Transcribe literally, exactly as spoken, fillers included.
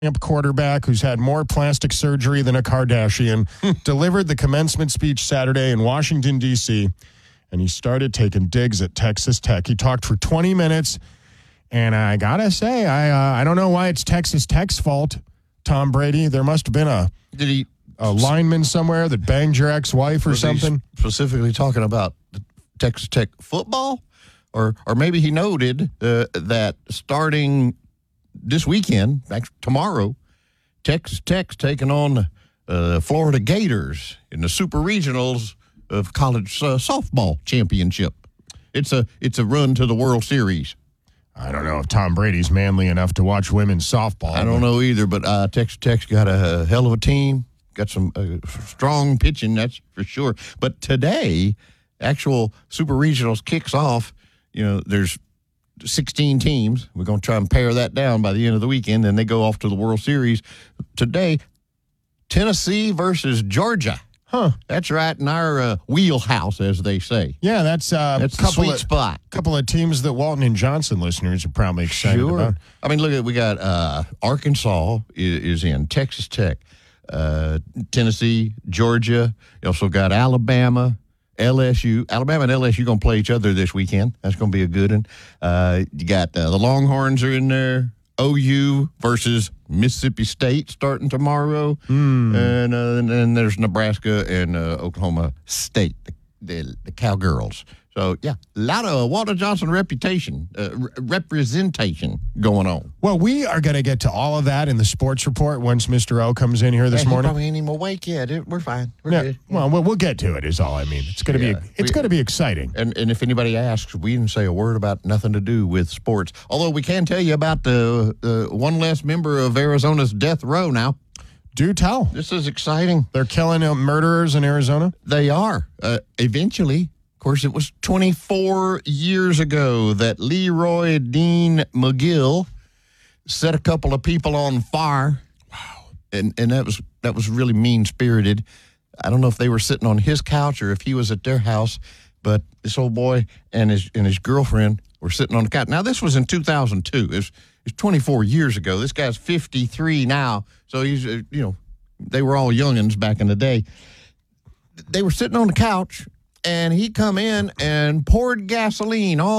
quarterback who's had more plastic surgery than a Kardashian, delivered the commencement speech Saturday in Washington, D C, and he started taking digs at Texas Tech. He talked for twenty minutes, and I got to say, I uh, I don't know why it's Texas Tech's fault, Tom Brady. There must have been a, Did he, a lineman somewhere that banged your ex-wife or was he something. specifically talking about Texas Tech football? Or, or maybe he noted uh, that starting this weekend, actually tomorrow, Texas Tech's taking on uh, Florida Gators in the Super Regionals of college uh, softball championship. It's a it's a run to the World Series. I don't know if Tom Brady's manly enough to watch women's softball. I don't know either, but uh, Texas Tech's got a hell of a team, got some uh, strong pitching, that's for sure. But today, actual Super Regionals kicks off. You know, there's sixteen teams. We're going to try and pare that down by the end of the weekend, and they go off to the World Series. Today, Tennessee versus Georgia. Huh. That's right in our uh, wheelhouse, as they say. Yeah, that's, uh, That's the couple sweet of, spot. couple of teams that Walton and Johnson listeners are probably excited Sure. about. I mean, look at we got uh, Arkansas is, is in, Texas Tech, uh, Tennessee, Georgia. You also got Alabama, L S U. Alabama and L S U going to play each other this weekend. That's going to be a good one. Uh, you got uh, the Longhorns are in there. O U versus Mississippi State starting tomorrow. Mm. And, uh, and then there's Nebraska and uh, Oklahoma State, the, the, the Cowgirls. So, yeah, a lot of Walter Johnson reputation, uh, re- representation going on. Well, we are going to get to all of that in the sports report once Mister O comes in here this Hey, he morning. probably ain't even awake yet. It- We're fine. We're Yeah, good. well, we'll we'll get to it. Is all I mean. It's going to Yeah. be it's We- going to be exciting. And and if anybody asks, we didn't say a word about nothing to do with sports. Although we can tell you about the uh, one less member of Arizona's death row now. Do tell. This is exciting. They're killing uh, murderers in Arizona. They are. Uh, eventually, of course, it was twenty-four years ago that Leroy Dean McGill set a couple of people on fire. Wow. And and that was that was really mean-spirited. I don't know if they were sitting on his couch or if he was at their house, but this old boy and his and his girlfriend were sitting on the couch. Now, this was in two thousand two. It was, it's twenty-four years ago. This guy's fifty-three now, so he's, uh, you know, they were all youngins back in the day. They were sitting on the couch, and he come in and poured gasoline all